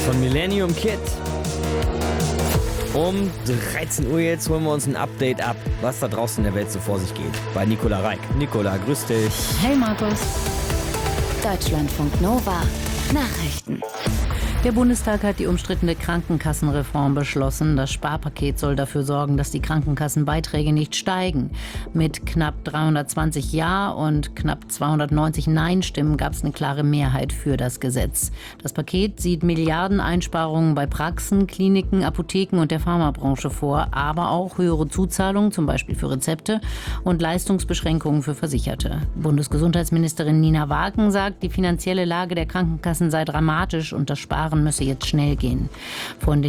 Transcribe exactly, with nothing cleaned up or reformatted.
von Millennium Kid. Um dreizehn Uhr jetzt holen wir uns ein Update ab, was da draußen in der Welt so vor sich geht. Bei Nicola Reik. Nicola, grüß dich. Hey Markus. Deutschlandfunk Nova. Nachrichten. Der Bundestag hat die umstrittene Krankenkassenreform beschlossen. Das Sparpaket soll dafür sorgen, dass die Krankenkassenbeiträge nicht steigen. Mit knapp dreihundertzwanzig Ja- und knapp zweihundertneunzig Nein-Stimmen gab es eine klare Mehrheit für das Gesetz. Das Paket sieht Milliardeneinsparungen bei Praxen, Kliniken, Apotheken und der Pharmabranche vor, aber auch höhere Zuzahlungen, zum Beispiel für Rezepte, und Leistungsbeschränkungen für Versicherte. Bundesgesundheitsministerin Nina Wagen sagt, die finanzielle Lage der Krankenkassen sei dramatisch und das Sparen müsse jetzt schnell gehen. Von den